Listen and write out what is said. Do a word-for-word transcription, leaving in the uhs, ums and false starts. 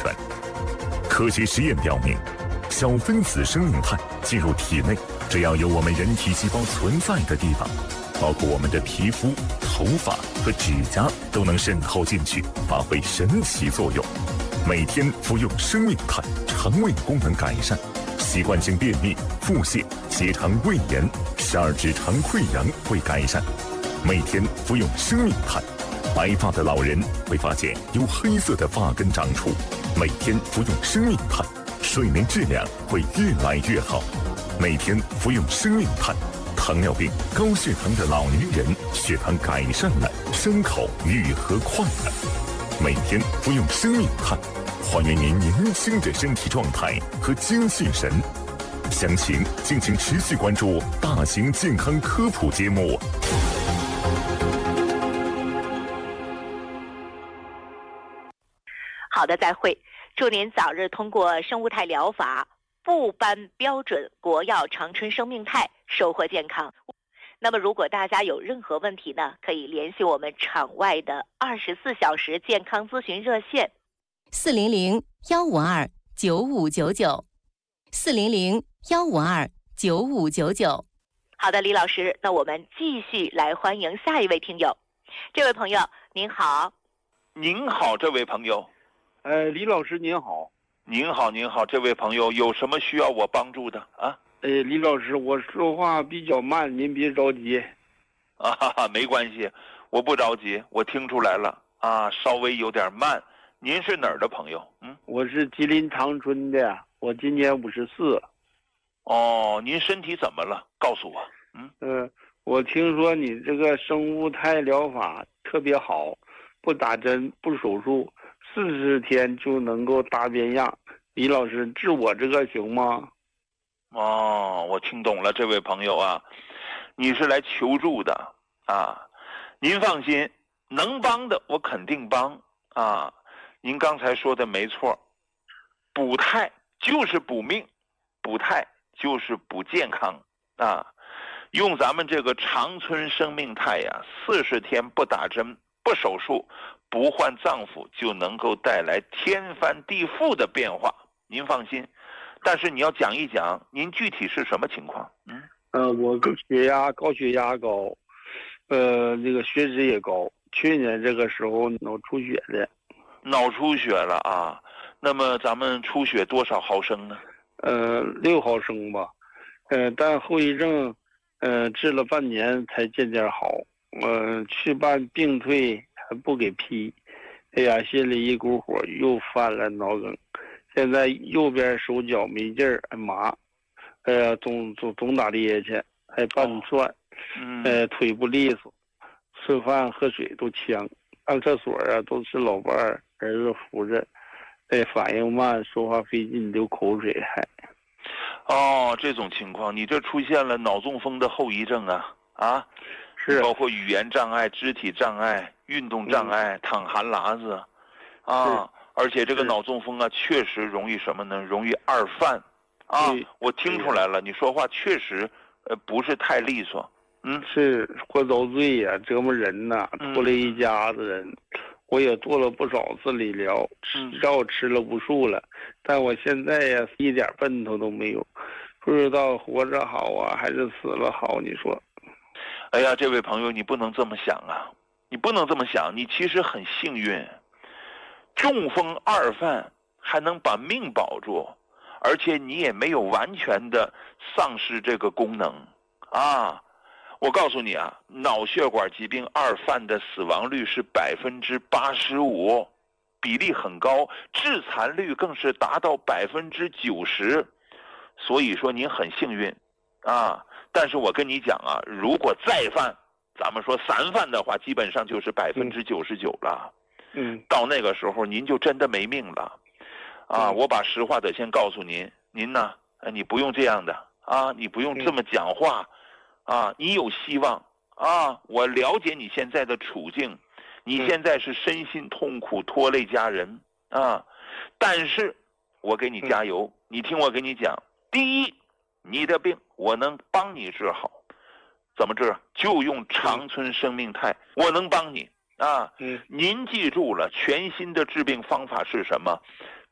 全。科学实验表明，小分子生命态进入体内，只要有我们人体细胞存在的地方，包括我们的皮肤、头发和指甲，都能渗透进去，发挥神奇作用。每天服用生命肽，肠胃功能改善，习惯性便秘、腹泻、结肠胃炎、十二指肠溃疡会改善。每天服用生命肽，白发的老人会发现有黑色的发根长出。每天服用生命肽，睡眠质量会越来越好。每天服用生命肽，糖尿病、高血糖的老年人血糖改善了，伤口愈合快了。每天服用生命肽，还原您年轻的身体状态和精气神。详情敬请持续关注大型健康科普节目。 好的，再会。祝您早日通过生物肽疗法，部颁标准国药长春生命肽，收获健康。那么如果大家有任何问题呢，可以联系我们场外的二十四小时健康咨询热线四零零幺五二九五九九四零零幺五二九五九九。 好的，李老师，那我们继续来欢迎下一位听友。这位朋友您好。 您好，这位朋友。 呃，李老师您好。 您好您好，这位朋友有什么需要我帮助的啊？ 呃，李老师，我说话比较慢，您别着急。 啊哈哈，没关系，我不着急，我听出来了啊，稍微有点慢。您是哪儿的朋友？嗯， 我是吉林长春的，我今年五十四。 哦，您身体怎么了？告诉我。嗯， 呃，我听说你这个生物肽疗法特别好，不打针，不手术，四十天就能够大变样。李老师，治我这个行吗？ 哦，我听懂了，这位朋友啊，你是来求助的啊。您放心，能帮的我肯定帮啊。您刚才说的没错，补肽就是补命，补肽就是补健康啊。用咱们这个长春生命肽呀，四十天不打针、不手术、不换脏腑，就能够带来天翻地覆的变化。您放心。但是你要讲一讲，您具体是什么情况？嗯， 呃，我血压高，血压高，呃，那个血脂也高。去年这个时候脑出血的。 脑出血了啊？那么咱们出血多少毫升呢？ 呃，六毫升吧。呃，但后遗症，呃，治了半年才渐渐好。呃，去办病退还不给批，哎呀，心里一股火，又犯了脑梗。现在右边手脚没劲儿，麻，哎呀，总总总打趔趄，还拌蒜，哦嗯、呃，腿不利索，吃饭喝水都呛，上厕所啊都是老伴儿儿子扶着，哎，反应慢，说话费劲，流口水还。 哦，这种情况，你这出现了脑中风的后遗症啊啊， 是包括语言障碍、肢体障碍、运动障碍、嗯、淌含喇子，啊。而且这个脑中风啊，确实容易什么呢？容易二犯，啊，我听出来了，你说话确实，呃，不是太利索，嗯， 是活遭罪呀、啊，折磨人呐、啊，拖累一家子人。嗯、我也做了不少次理疗，药吃了无数了，但我现在呀，一点奔头都没有，不知道活着好啊，还是死了好？你说？ 哎呀，这位朋友，你不能这么想啊，你不能这么想，你其实很幸运。中风二犯还能把命保住，而且你也没有完全的丧失这个功能啊！我告诉你啊，脑血管疾病二犯的死亡率是百分之八十五，比例很高，致残率更是达到百分之九十。所以说您很幸运啊！但是我跟你讲啊，如果再犯，咱们说三犯的话，基本上就是百分之九十九了。 嗯， 到那个时候您就真的没命了，啊！我把实话得先告诉您，您呢，你不用这样的啊，你不用这么讲话，啊，你有希望啊！我了解你现在的处境，你现在是身心痛苦，拖累家人啊，但是我给你加油，你听我跟你讲，第一，你的病我能帮你治好，怎么治？就用长春生命肽，我能帮你。啊， 嗯， 您记住了，全新的治病方法是什么？